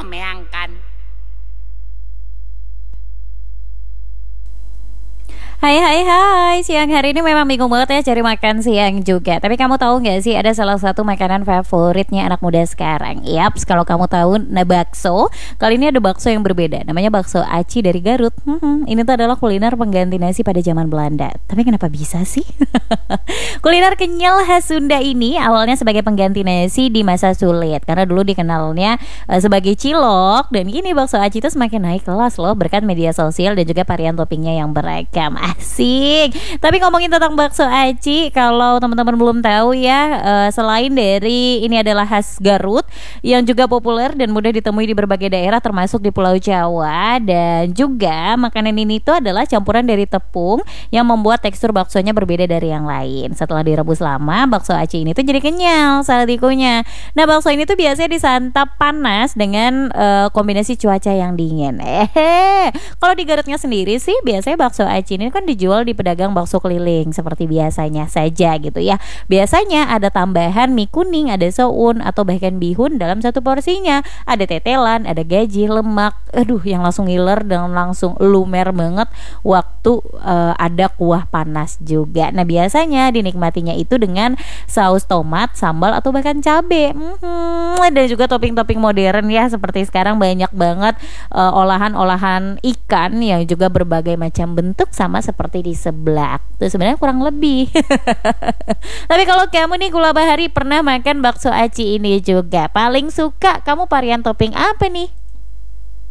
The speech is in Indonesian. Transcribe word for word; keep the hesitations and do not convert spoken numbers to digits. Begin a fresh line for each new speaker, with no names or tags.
meangkan.
Hai hai hai, siang hari ini memang bingung banget ya cari makan siang juga. Tapi kamu tahu nggak sih ada salah satu makanan favoritnya anak muda sekarang? Yaps, kalau kamu tahu, nah bakso. Kali ini ada bakso yang berbeda, namanya bakso aci dari Garut. Hmm, ini tuh adalah kuliner pengganti nasi pada zaman Belanda. Tapi kenapa bisa sih? Kuliner kenyal khas Sunda ini awalnya sebagai pengganti nasi di masa sulit, karena dulu dikenalnya eh, sebagai cilok. Dan kini bakso aci itu semakin naik kelas loh berkat media sosial dan juga varian toppingnya yang beragam. Asik. Tapi ngomongin tentang bakso aci, kalau teman-teman belum tahu ya, eh, selain dari ini adalah khas Garut yang juga populer dan mudah ditemui di berbagai daerah termasuk di Pulau Jawa, dan juga makanan ini tuh adalah campuran dari tepung yang membuat tekstur baksonya berbeda dari yang lain. Setelah direbus lama, bakso aci ini tuh jadi kenyal saat dikunyah. Nah, bakso ini tuh biasanya disantap panas dengan eh, kombinasi cuaca yang dingin. Eh, kalau di Garutnya sendiri sih biasanya bakso aci ini kan dijual di pedagang bakso keliling seperti biasanya saja gitu ya. Biasanya ada tambahan mie kuning, ada soun atau bahkan bihun dalam satu porsinya. Ada tetelan, ada gaji, lemak. Aduh, yang langsung ngiler dan langsung lumer banget waktu uh, ada kuah panas juga. Nah, biasanya dinikmatinya itu dengan saus tomat, sambal atau bahkan cabe. Hmm, dan juga topping-topping modern ya, seperti sekarang banyak banget uh, olahan-olahan ikan yang juga berbagai macam bentuk sama seperti di sebelah. Tuh sebenarnya kurang lebih. Tapi kalau kamu nih Gula Bahari pernah makan bakso aci ini juga, paling suka kamu varian topping apa nih?